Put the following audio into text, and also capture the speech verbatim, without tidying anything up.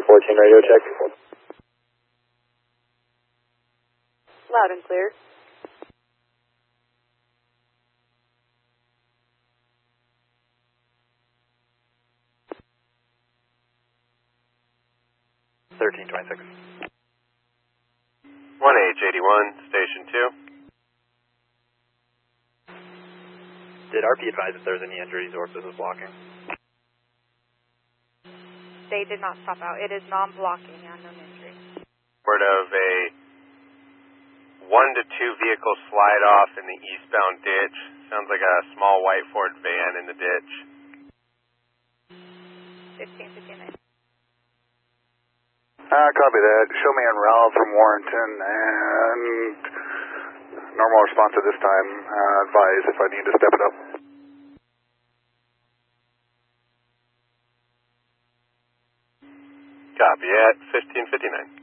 fourteen radio check. Loud and clear. thirteen twenty-six. one H eighty-one, station two. Did R P advise if there's any injuries or if this is blocking? They did not stop out. It is non-blocking, unknown injury. Word of a one to two vehicle slide off in the eastbound ditch. Sounds like a small white Ford van in the ditch. fifteen fifty-nine. Uh, copy that. Show me en route from Warrenton and normal response at this time. Uh, advise if I need to step it up. Copy at fifteen fifty-nine.